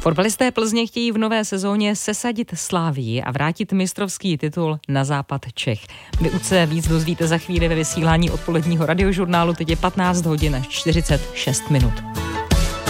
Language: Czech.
Fotbalisté Plzně chtějí v nové sezóně sesadit Slavii a vrátit mistrovský titul na západ Čech. Vy už se víc dozvíte za chvíli ve vysílání odpoledního radiožurnálu, teď je 15 hodin a 46 minut.